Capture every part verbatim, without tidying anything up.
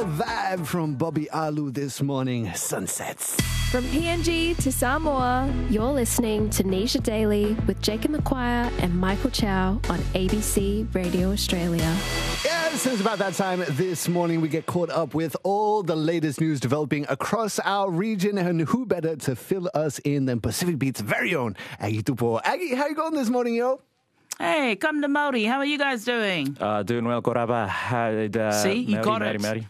Good vibe from Bobby Alu this morning. Sunsets. From P N G to Samoa, you're listening to Nisha Daily with Jacob McQuire and Michael Chow on A B C Radio Australia. Yes, it's about that time this morning we get caught up with all the latest news developing across our region, and who better to fill us in than Pacific Beat's very own Aggie Tupo. Aggie, how you going this morning, yo? Hey, come to Māori. How are you guys doing? Uh, doing well, koraba. Uh, See, you Maori, got Maori, it. Maori.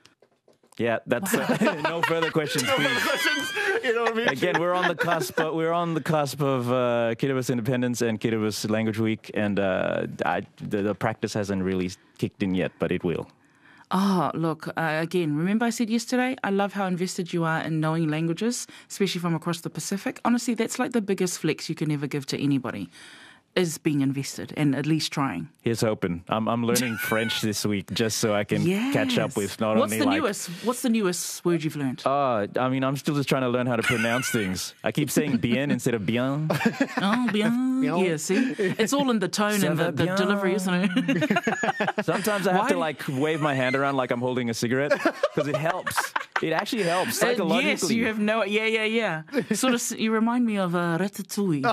Yeah, that's uh, no further questions, No please. further questions. You know what I mean? Again, we're on the cusp. But we're on the cusp of uh, Kiribati Independence and Kiribati Language Week, and uh, I, the, the practice hasn't really kicked in yet, but it will. Oh, look, uh, again, remember I said yesterday, I love how invested you are in knowing languages, especially from across the Pacific. Honestly, that's like the biggest flex you can ever give to anybody, is being invested and at least trying. Here's hoping. I'm I'm learning French this week just so I can Yes. catch up with not What's only the like... newest? What's the newest word you've learned? Uh, I mean, I'm still just trying to learn how to pronounce things. I keep saying bien instead of bien. Oh, bien. Bien. Yeah, see? It's all in the tone Ça and the, va the bien. delivery, isn't it? Sometimes I have Why? to like wave my hand around like I'm holding a cigarette because it helps. It actually helps Uh, psychologically. yes, you have no... Yeah, yeah, yeah. Sort of, you remind me of uh, Ratatouille.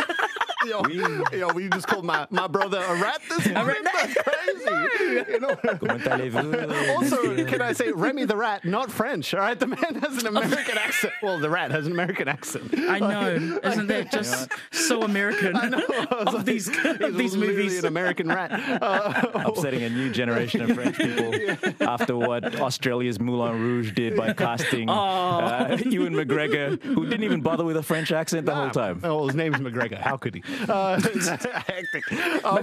Yo, yo, we just called my, my brother a rat this morning. That's crazy. You know? Comment allez-vous? Also, can I say Remy the Rat, not French, all right? The man has an American accent. Well, the rat has an American accent. I know. Isn't that just so American I know. I was of like, these, he's of these literally movies? an American rat. Uh, Upsetting a new generation of French people after what Australia's Moulin Rouge did by casting uh, Ewan McGregor, who didn't even bother with a French accent the whole time. Oh, his name's McGregor. How could he? Uh, hectic. Um,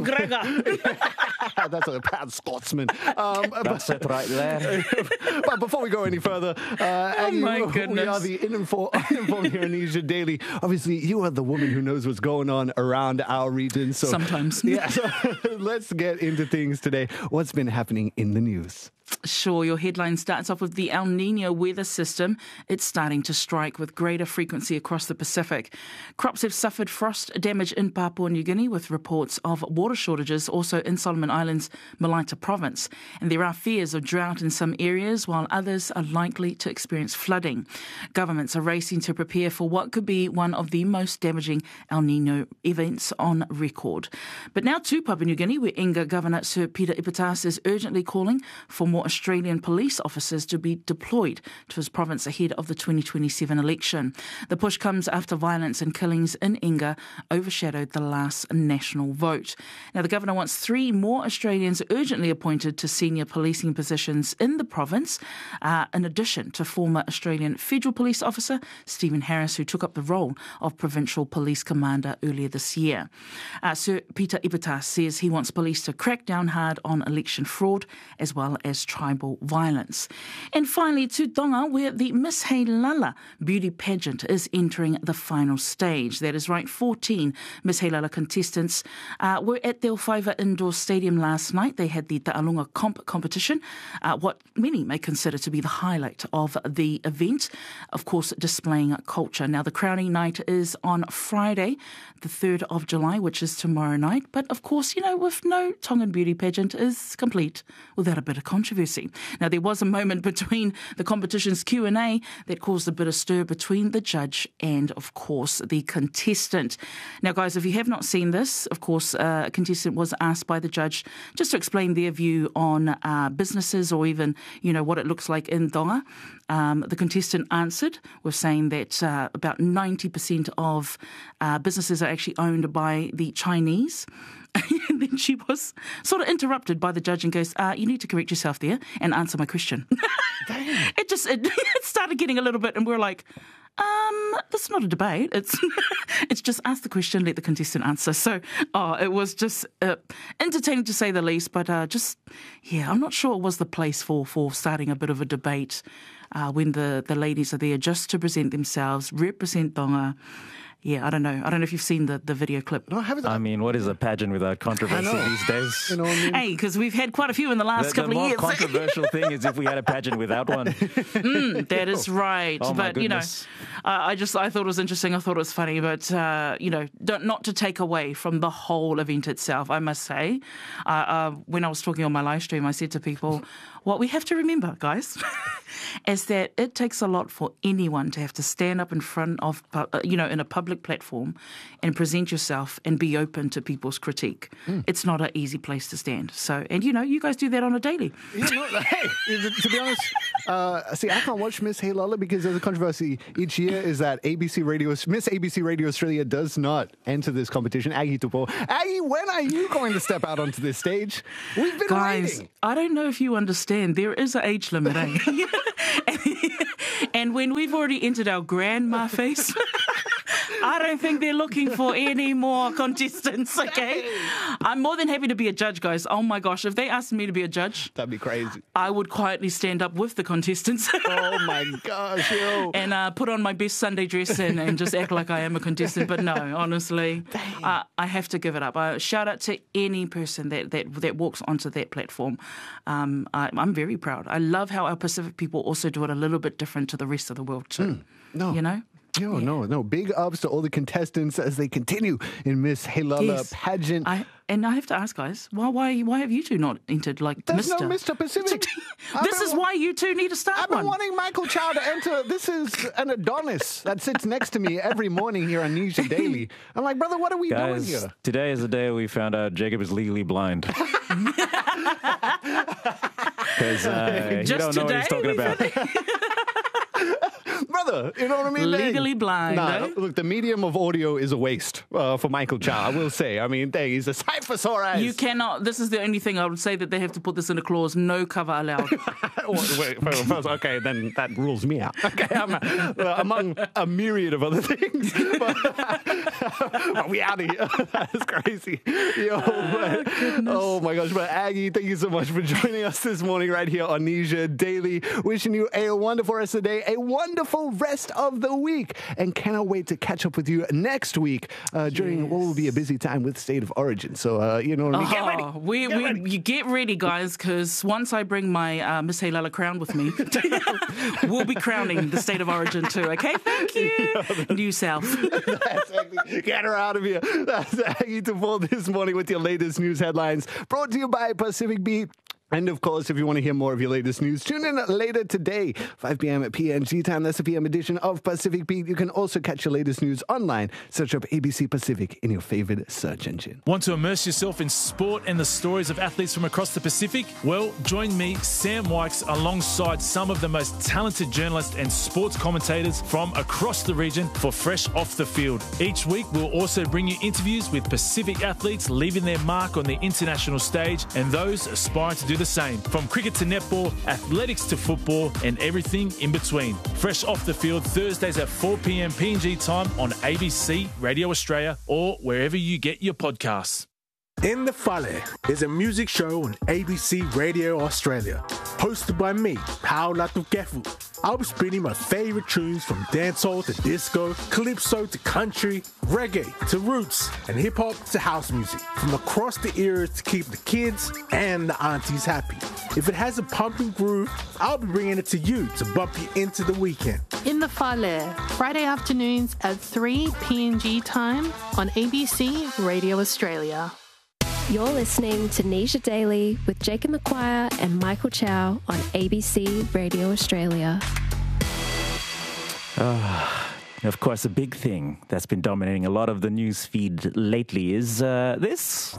McGregor. that's a proud Scotsman. Um, but, That's it right there. but before we go any further, uh, Aggie, my we goodness. are the Uninformed, uninformed here in Asia Daily. Obviously, you are the woman who knows what's going on around our region. So Sometimes. Yeah, so let's get into things today. What's been happening in the news? Sure, your headline starts off with the El Nino weather system. It's starting to strike with greater frequency across the Pacific. Crops have suffered frost damage in Papua New Guinea, with reports of water shortages also in Solomon Islands, Malaita province. And there are fears of drought in some areas, while others are likely to experience flooding. Governments are racing to prepare for what could be one of the most damaging El Nino events on record. But now to Papua New Guinea, where Inga Governor Sir Peter Ipatas is urgently calling for more Australian police officers to be deployed to his province ahead of the twenty twenty-seven election. The push comes after violence and killings in Inga overshadowed the last national vote. Now, the governor wants three more Australians urgently appointed to senior policing positions in the province, uh, in addition to former Australian Federal Police Officer Stephen Harris, who took up the role of Provincial Police Commander earlier this year. Uh, Sir Peter Ipatas says he wants police to crack down hard on election fraud as well as tribal violence. And finally, to Tonga, where the Miss Heilala beauty pageant is entering the final stage. That is right, fourteen Miss Heilala contestants uh, were at the Elwhaiva Indoor Stadium last night. They had the Ta'alunga Comp competition, uh, what many may consider to be the highlight of the event, of course, displaying culture. Now, the crowning night is on Friday, the third of July, which is tomorrow night. But, of course, you know, with no Tongan beauty pageant is complete without a bit of controversy. Now, there was a moment between the competition's Q and A that caused a bit of stir between the judge and, of course, the contestant. Now, guys, if you have not seen this, of course, uh, a contestant was asked by the judge just to explain their view on uh, businesses or even, you know, what it looks like in Tonga. Um, the contestant answered with saying that uh, about ninety percent of uh, businesses are actually owned by the Chinese. And then she was sort of interrupted by the judge and goes, uh, you need to correct yourself there and answer my question. It just it, it started getting a little bit, and we we're like, um, this is not a debate. It's it's just ask the question, let the contestant answer. So, oh, it was just uh, entertaining to say the least, but uh, just, yeah, I'm not sure it was the place for, for starting a bit of a debate uh, when the, the ladies are there just to present themselves, represent Tonga. yeah, I don't know. I don't know if you've seen the, the video clip. No, I haven't. I mean, what is a pageant without controversy these days? You know what I mean? Hey, because we've had quite a few in the last The, couple the of more years. controversial thing is if we had a pageant without one. Mm, that is right. Oh, my but, you know, goodness. uh, I just I thought it was interesting. I thought it was funny. But, uh, you know, don't, not to take away from the whole event itself, I must say. Uh, uh, when I was talking on my live stream, I said to people, what we have to remember, guys, is that it takes a lot for anyone to have to stand up in front of, uh, you know, in a public platform and present yourself and be open to people's critique. Mm. It's not an easy place to stand. So, and, you know, you guys do that on a daily. Yeah, no, hey, to be honest, uh, see, I can't watch Miss Hey Lala because there's a controversy each year is that A B C Radio, Miss A B C Radio Australia does not enter this competition. Aggie Tupo. Aggie, when are you going to step out onto this stage? We've been Guys, waiting. I don't know if you understand. There is an age limit, eh? And when we've already entered our grandma face, I don't think they're looking for any more contestants, okay? I'm more than happy to be a judge, guys. Oh my gosh, if they asked me to be a judge, That'd be crazy. I would quietly stand up with the contestants. Oh my gosh, yo. And uh, put on my best Sunday dress and, and just act like I am a contestant. But no, honestly, uh, I have to give it up. Uh, shout out to any person that, that, that walks onto that platform. Um, I, I'm very proud. I love how our Pacific people also do it a little bit different to the rest of the world too. Mm, no. You know? Yo, yeah. no, no. Big ups to all the contestants as they continue in Miss Hey Lala Yes. pageant. I, and I have to ask, guys, why why why have you two not entered like There's Mister no Mister Pacific. This is why you two need to start I've been one. wanting Michael Chow to enter. This is an Adonis that sits next to me every morning here on Nisha Daily. I'm like, brother, what are we Guys, doing here? today is the day we found out Jacob is legally blind. Because uh, you Just don't know what today he's talking we about. Brother, you know what I mean? Legally Dang. blind, Nah, eh? look, the medium of audio is a waste uh, for Michael Chow, I will say. I mean, dang, he's a Cyphosaurus. You cannot. This is the only thing I would say that they have to put this in a clause: no cover allowed. wait, wait, first, okay, then that rules me out. Okay, I'm uh, among a myriad of other things. But, but we out of here. That's crazy. Yo, but, oh my gosh. But Aggie, thank you so much for joining us this morning right here on Nisha Daily. Wishing you a wonderful rest of the day, a wonderful rest of the week, and cannot wait to catch up with you next week uh, during Yes. what will be a busy time with State of Origin. So, uh, you know what I mean? Get ready. Oh, we, Get we, ready. You get ready, guys, because once I bring my uh, Miss Hey Lala crown with me, we'll be crowning the State of Origin too, okay? Thank you. New South. That's Aggie. Get her out of here. That's Aggie Tafol this morning with your latest news headlines. Brought to you by Pacific Beat. And of course, if you want to hear more of your latest news, tune in later today, five p.m. at P N G time. That's the P M edition of Pacific Beat. You can also catch your latest news online. Search up A B C Pacific in your favorite search engine. Want to immerse yourself in sport and the stories of athletes from across the Pacific? Well, join me, Sam Wykes, alongside some of the most talented journalists and sports commentators from across the region for Fresh Off the Field. Each week, we'll also bring you interviews with Pacific athletes leaving their mark on the international stage and those aspiring to do the same. From cricket to netball, athletics to football, and everything in between. Fresh Off the Field, Thursdays at four p.m. P N G time on A B C Radio Australia or wherever you get your podcasts. In the Fale is a music show on A B C Radio Australia, hosted by me, Pao Latukefu. I'll be spinning my favourite tunes from dancehall to disco, calypso to country, reggae to roots, and hip-hop to house music, from across the eras to keep the kids and the aunties happy. If it has a pumping groove, I'll be bringing it to you to bump you into the weekend. In the Fale, Friday afternoons at three P N G time on A B C Radio Australia. You're listening to Nisha Daily with Jacob McQuire and Michael Chow on A B C Radio Australia. Uh, of course, a big thing that's been dominating a lot of the news feed lately is uh, this.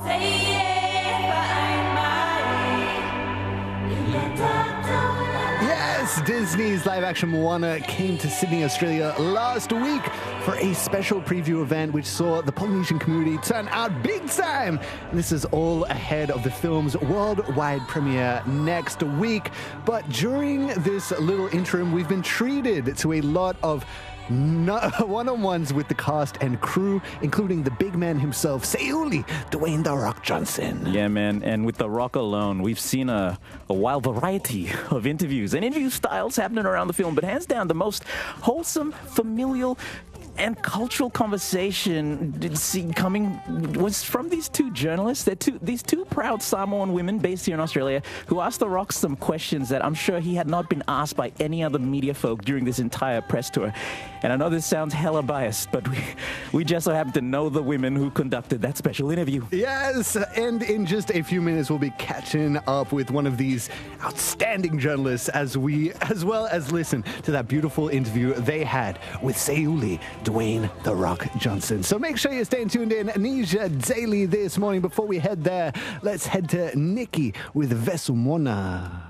Yes, Disney's live-action Moana came to Sydney, Australia last week for a special preview event which saw the Polynesian community turn out big time. And this is all ahead of the film's worldwide premiere next week. But during this little interim, we've been treated to a lot of No, one-on-ones with the cast and crew, including the big man himself, Sayuli, Dwayne The Rock Johnson. Yeah, man. And with The Rock alone, we've seen a, a wild variety of interviews and interview styles happening around the film. But hands down, the most wholesome, familial, and cultural conversation did see coming was from these two journalists. They're two, these two proud Samoan women based here in Australia who asked The Rock some questions that I'm sure he had not been asked by any other media folk during this entire press tour. And I know this sounds hella biased, but we, we just so happen to know the women who conducted that special interview. Yes, and in just a few minutes we'll be catching up with one of these outstanding journalists as we, as well as listen to that beautiful interview they had with Seuli Dwayne The Rock Johnson. So make sure you're staying tuned in Asia Daily this morning. Before we head there, let's head to Nikki with Vesumona.